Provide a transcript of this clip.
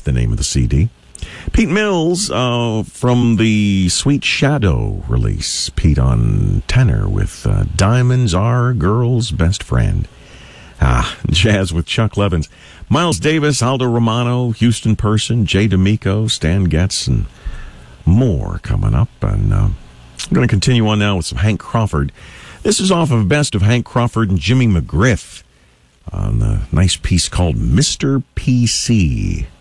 the name of the CD. Pete Mills from the Sweet Shadow release. Pete on tenor with Diamonds Are a Girl's Best Friend. Jazz with Chuck Levins. Miles Davis, Aldo Romano, Houston Person, Jay D'Amico, Stan Getz, and more coming up. And I'm going to continue on now with some Hank Crawford. This is off of Best of Hank Crawford and Jimmy McGriff on a nice piece called Mr. PC.